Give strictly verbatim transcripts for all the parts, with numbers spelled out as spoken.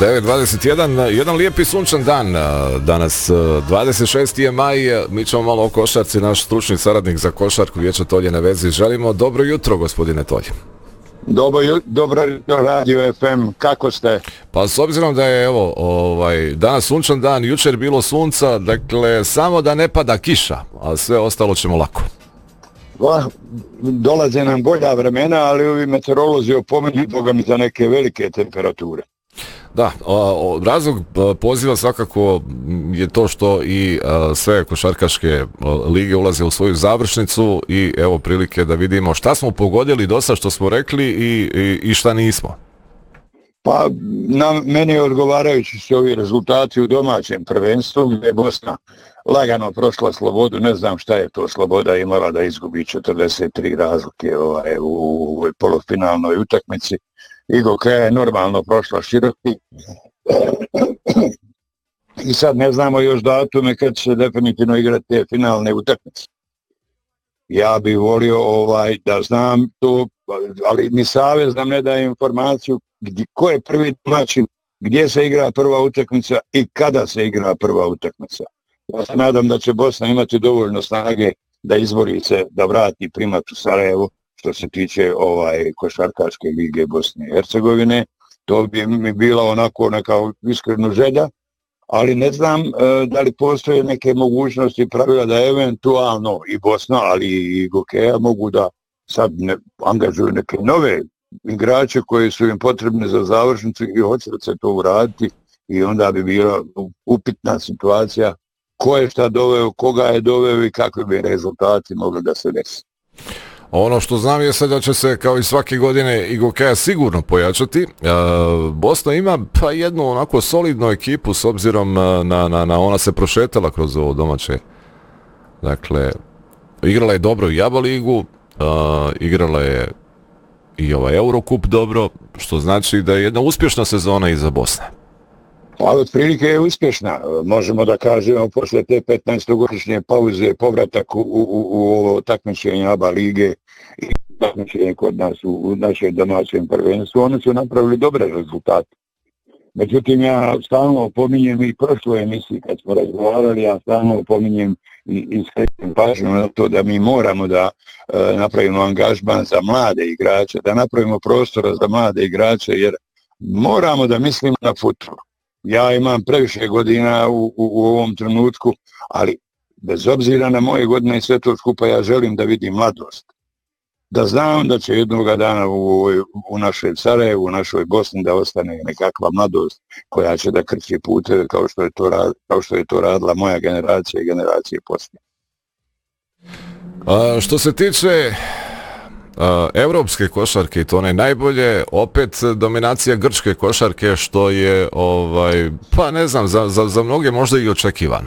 devet dvadeset jedan, jedan lijepi sunčan dan danas, dvadeset šesti je maj, mi ćemo malo o košarci, naš stručni saradnik za košarku Vijeća Tolje na vezi. Želimo dobro jutro, gospodine Tolje. Dobro, dobro radio F M, kako ste? Pa s obzirom da je evo, ovaj, danas sunčan dan, jučer bilo sunca, dakle samo da ne pada kiša, a sve ostalo ćemo lako. Va, dolaze nam bolja vremena, ali ovi meteorolozi opominju Boga mi za neke velike temperature. Da, o, razlog poziva svakako je to što i a, sve košarkaške lige ulaze u svoju završnicu i evo prilike da vidimo šta smo pogodili dosta što smo rekli i, i, i šta nismo. Pa na meni odgovarajući su ovi rezultati u domaćem prvenstvu, gdje je Bosna lagano prošla Slobodu, ne znam šta je to Sloboda imala da izgubi četrdeset tri razlike ovaj, u, u ovoj polufinalnoj utakmici. Igoka je normalno prošla Široki i sad ne znamo još datume kad će se definitivno igrati te finalne utakmice. Ja bih volio ovaj, da znam to, ali ni savez nam ne daje informaciju gdje, ko je prvi domaćin, gdje se igra prva utakmica i kada se igra prva utakmica. Ja se nadam da će Bosna imati dovoljno snage da izbori se, da vrati primat u Sarajevo, što se tiče ovaj košarkaške lige Bosne i Hercegovine. To bi mi bila onako neka iskrena želja, ali ne znam e, da li postoje neke mogućnosti pravila da eventualno i Bosna, ali i Gokeja mogu da sad ne, angažuju neke nove igrače koji su im potrebne za završnicu i hoće da se to uraditi i onda bi bila upitna situacija ko je šta doveo, koga je doveo i kakvi bi rezultati mogli da se desi. Ono što znam je sad da će se kao i svake godine Igokeja sigurno pojačati. E, Bosna ima pa jednu onako solidnu ekipu s obzirom na, na, na ona se prošetala kroz ovo domaće. Dakle, igrala je dobro i Jaba ligu, e, igrala je i ovaj Eurocup dobro, što znači da je jedna uspješna sezona iza Bosne. Ali otprilike je uspješna. Možemo da kažemo posle te petnaestogodišnje pauze povratak u, u, u ovo takmičenje A B A lige i takmičenje kod nas u, u našem domaćem prvenstvu. Oni su napravili dobre rezultate. Međutim, ja stalno opominjem i prošloj emisiji kad smo razgovarali, ja stalno opominjem i, i skrećem pažnju na to da mi moramo da e, napravimo angažman za mlade igrače, da napravimo prostora za mlade igrače, jer moramo da mislimo na futbol. Ja imam previše godina u, u, u ovom trenutku, ali bez obzira na moje godine i sve to skupa, ja želim da vidim mladost. Da znam da će jednoga dana u, u našoj Sarajevu, u našoj Bosni da ostane nekakva mladost koja će da krči puteve kao što je to, rad, kao što je to radila moja generacija i generacije poslije. A, što se tiče Uh, evropske košarke i to one najbolje, opet dominacija grčke košarke što je ovaj, pa ne znam, za, za, za mnoge možda i očekivano.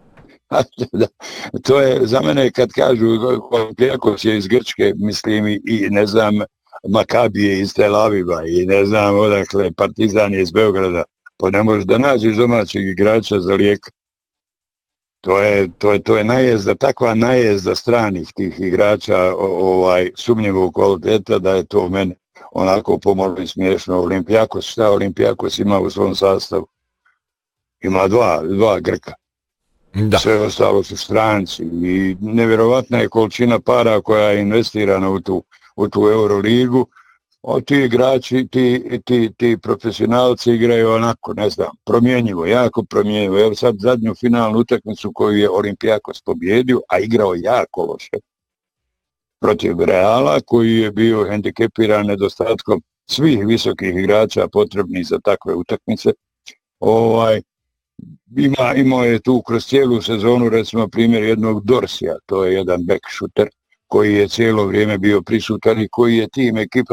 To je za mene kad kažu Olympiakos je iz Grčke, mislim i, i ne znam Makabije iz Tel Aviva i ne znam odakle Partizan je iz Beograda, pa ne možeš da nađeš domaćeg igrača za Rijeka. To je, to je, to je najezda, takva najezda stranih tih igrača ovaj, sumnjivog kvaliteta da je to mene onako pomalo i smiješno. Olympiakos, šta Olympiakos ima u svom sastavu? Ima dva, dva Grka. Da. Sve ostalo su stranci i nevjerovatna je količina para koja je investirana u tu, u tu Euroligu. O, ti igrači, ti, ti, ti profesionalci igraju onako, ne znam, promjenjivo, jako promjenjivo. Evo sad zadnju finalnu utakmicu koju je Olympiakos pobjedio, a igrao jako loše protiv Reala, koji je bio hendikepiran nedostatkom svih visokih igrača potrebnih za takve utakmice. Ovaj, ima, imao je tu kroz cijelu sezonu, recimo primjer jednog Dorsija, to je jedan back shooter koji je cijelo vrijeme bio prisutan i koji je tim ekipa